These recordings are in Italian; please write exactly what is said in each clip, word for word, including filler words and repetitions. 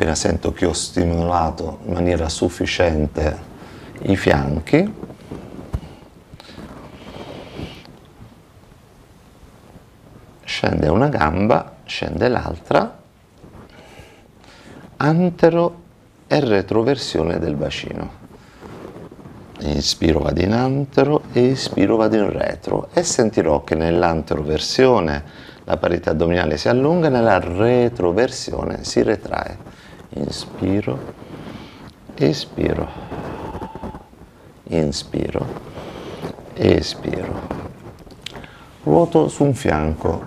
appena sento che ho stimolato in maniera sufficiente i fianchi, scende una gamba, scende l'altra, antero e retroversione del bacino. Inspiro, vado in antero, espiro, vado in retro e sentirò che nell'anteroversione la parete addominale si allunga, nella retroversione si retrae. Inspiro, espiro, inspiro, espiro. Ruoto su un fianco,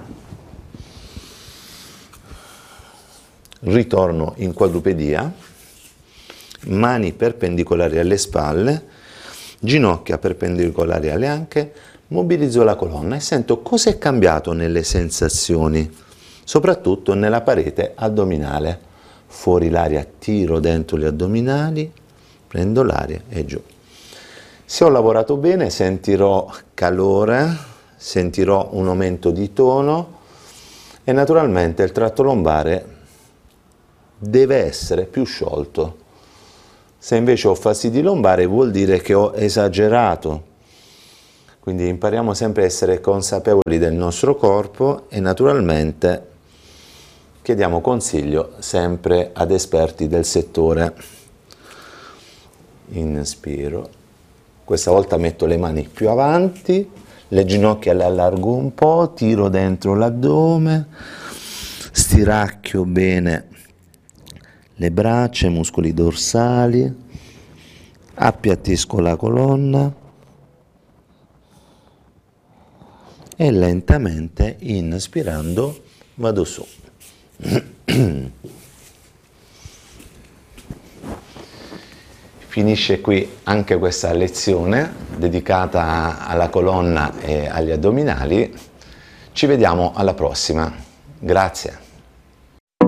ritorno in quadrupedia, mani perpendicolari alle spalle, ginocchia perpendicolari alle anche, mobilizzo la colonna e sento cosa è cambiato nelle sensazioni, soprattutto nella parete addominale. Fuori l'aria, tiro dentro gli addominali, prendo l'aria e giù. Se ho lavorato bene sentirò calore, sentirò un aumento di tono e naturalmente il tratto lombare deve essere più sciolto. Se invece ho fastidi lombare vuol dire che ho esagerato. Quindi impariamo sempre a essere consapevoli del nostro corpo e naturalmente chiediamo consiglio sempre ad esperti del settore. Inspiro, questa volta metto le mani più avanti, le ginocchia le allargo un po', tiro dentro l'addome, stiracchio bene le braccia, i muscoli dorsali, appiattisco la colonna e lentamente, inspirando, vado su. Finisce qui anche questa lezione dedicata alla colonna e agli addominali. Ci vediamo alla prossima. Grazie.